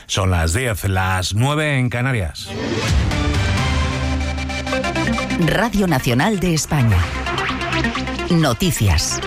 Son las 10, las 9 en Canarias. Radio Nacional de España. Noticias.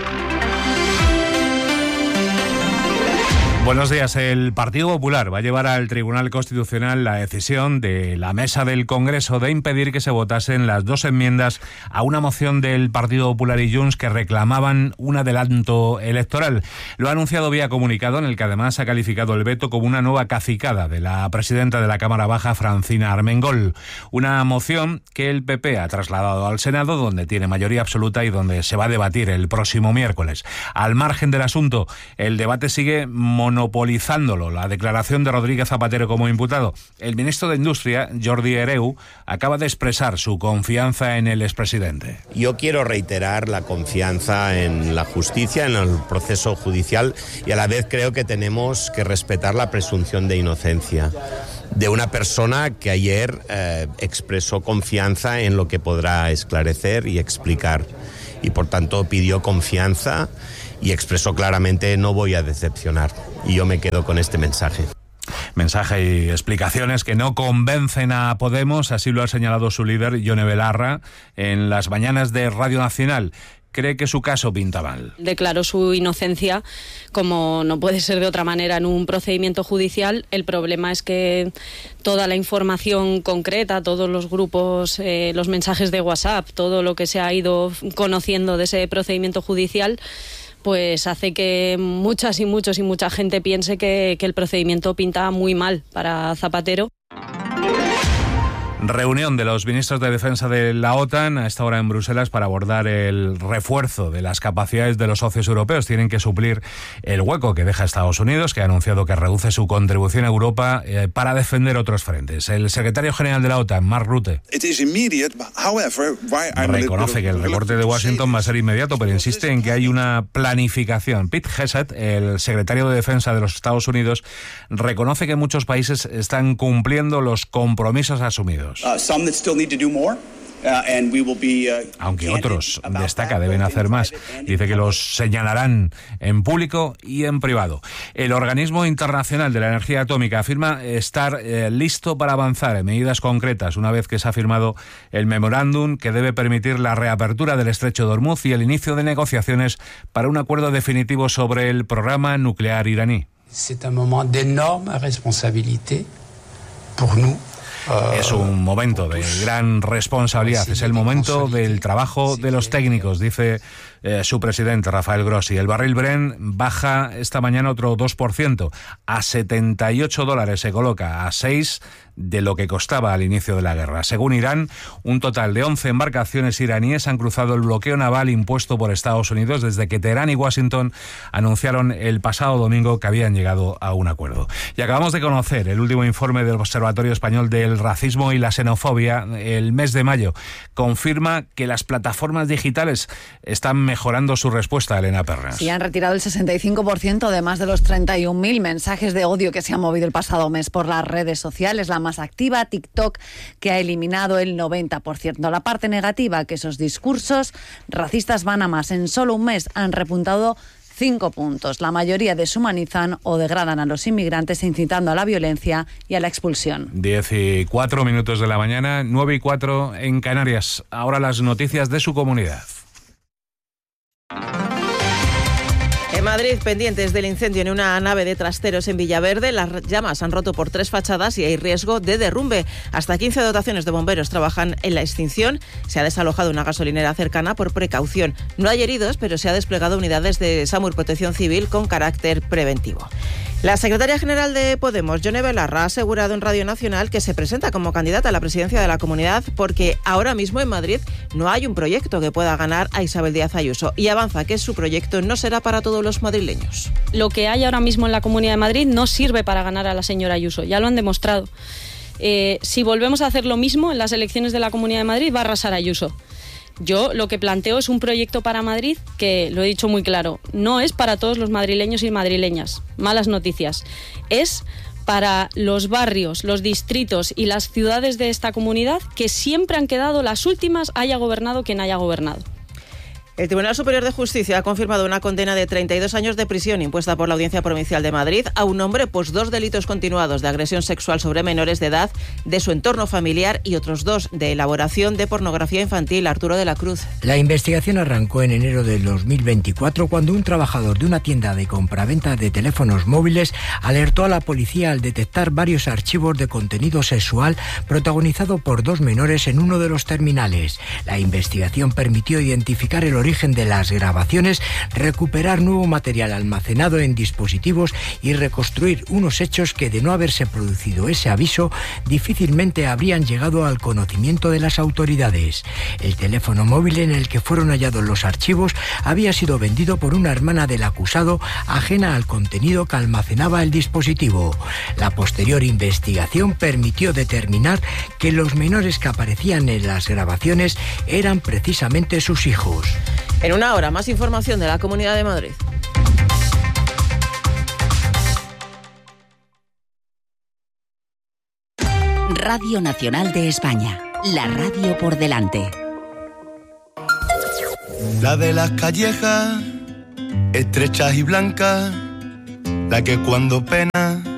Buenos días. El Partido Popular va a llevar al Tribunal Constitucional la decisión de la Mesa del Congreso de impedir que se votasen las dos enmiendas a una moción del Partido Popular y Junts que reclamaban un adelanto electoral. Lo ha anunciado vía comunicado, en el que además ha calificado el veto como una nueva cacicada de la presidenta de la Cámara Baja, Francina Armengol. Una moción que el PP ha trasladado al Senado, donde tiene mayoría absoluta y donde se va a debatir el próximo miércoles. Al margen del asunto, el debate sigue monopolizándolo. La declaración de Rodríguez Zapatero como imputado. El ministro de Industria, Jordi Hereu, acaba de expresar su confianza en el expresidente. Yo quiero reiterar la confianza en la justicia, en el proceso judicial, y a la vez creo que tenemos que respetar la presunción de inocencia de una persona que ayer expresó confianza en lo que podrá esclarecer y explicar, y por tanto pidió confianza y expresó claramente: no voy a decepcionar. Y yo me quedo con este mensaje. Mensaje y explicaciones que no convencen a Podemos, así lo ha señalado su líder, Ione Belarra, en las mañanas de Radio Nacional. Cree que su caso pinta mal. Declaró su inocencia, como no puede ser de otra manera, en un procedimiento judicial. El problema es que toda la información concreta, todos los grupos, los mensajes de WhatsApp, todo lo que se ha ido conociendo de ese procedimiento judicial, pues hace que mucha gente piense que el procedimiento pinta muy mal para Zapatero. Reunión de los ministros de Defensa de la OTAN a esta hora en Bruselas para abordar el refuerzo de las capacidades de los socios europeos. Tienen que suplir el hueco que deja Estados Unidos, que ha anunciado que reduce su contribución a Europa para defender otros frentes. El secretario general de la OTAN, Mark Rutte, reconoce que el recorte de Washington va a ser inmediato, pero insiste en que hay una planificación. Pete Hegseth, el secretario de Defensa de los Estados Unidos, reconoce que muchos países están cumpliendo los compromisos asumidos. Aunque otros, destaca, deben hacer más. Dice que los señalarán en público y en privado. El Organismo Internacional de la Energía Atómica afirma estar listo para avanzar en medidas concretas una vez que se ha firmado el memorándum que debe permitir la reapertura del Estrecho de Hormuz y el inicio de negociaciones para un acuerdo definitivo sobre el programa nuclear iraní. C'est un moment d'énorme responsabilité pour nous. Es un momento de gran responsabilidad, es el momento del trabajo de los técnicos, dice su presidente, Rafael Grossi. El barril Brent baja esta mañana otro 2%, a $78 se coloca, a 6 de lo que costaba al inicio de la guerra. Según Irán, un total de 11 embarcaciones iraníes han cruzado el bloqueo naval impuesto por Estados Unidos desde que Teherán y Washington anunciaron el pasado domingo que habían llegado a un acuerdo. Y acabamos de conocer el último informe del Observatorio Español del Racismo y la Xenofobia. El mes de mayo confirma que las plataformas digitales están mejorando su respuesta, Elena Pernas. Sí, han retirado el 65% de más de los 31.000 mensajes de odio que se han movido el pasado mes por las redes sociales. La más activa, TikTok, que ha eliminado el 90%. La parte negativa, que esos discursos racistas van a más. En solo un mes han repuntado 5 puntos. La mayoría deshumanizan o degradan a los inmigrantes, incitando a la violencia y a la expulsión. 10:04 de la mañana, 9:04 en Canarias. Ahora las noticias de su comunidad. En Madrid, pendientes del incendio en una nave de trasteros en Villaverde, las llamas han roto por 3 fachadas y hay riesgo de derrumbe. Hasta 15 dotaciones de bomberos trabajan en la extinción. Se ha desalojado una gasolinera cercana por precaución. No hay heridos, pero se ha desplegado unidades de SAMUR Protección Civil con carácter preventivo. La secretaria general de Podemos, Ione Belarra, ha asegurado en Radio Nacional que se presenta como candidata a la presidencia de la comunidad porque ahora mismo en Madrid no hay un proyecto que pueda ganar a Isabel Díaz Ayuso, y avanza que su proyecto no será para todos los madrileños. Lo que hay ahora mismo en la Comunidad de Madrid no sirve para ganar a la señora Ayuso, ya lo han demostrado. Si volvemos a hacer lo mismo en las elecciones de la Comunidad de Madrid, va a arrasar Ayuso. Yo lo que planteo es un proyecto para Madrid que, lo he dicho muy claro, no es para todos los madrileños y madrileñas. Malas noticias. Es para los barrios, los distritos y las ciudades de esta comunidad que siempre han quedado las últimas, haya gobernado quien haya gobernado. El Tribunal Superior de Justicia ha confirmado una condena de 32 años de prisión impuesta por la Audiencia Provincial de Madrid a un hombre por 2 delitos continuados de agresión sexual sobre menores de edad de su entorno familiar y otros 2 de elaboración de pornografía infantil. Arturo de la Cruz. La investigación arrancó en enero del 2024 cuando un trabajador de una tienda de compraventa de teléfonos móviles alertó a la policía al detectar varios archivos de contenido sexual protagonizado por 2 menores en uno de los terminales. La investigación permitió identificar el origen de las grabaciones, recuperar nuevo material almacenado en dispositivos y reconstruir unos hechos que, de no haberse producido ese aviso, difícilmente habrían llegado al conocimiento de las autoridades. El teléfono móvil en el que fueron hallados los archivos había sido vendido por una hermana del acusado, ajena al contenido que almacenaba el dispositivo. La posterior investigación permitió determinar que los menores que aparecían en las grabaciones eran precisamente sus hijos. En una hora, más información de la Comunidad de Madrid. Radio Nacional de España, la radio por delante. La de las callejas, estrechas y blancas, la que cuando pena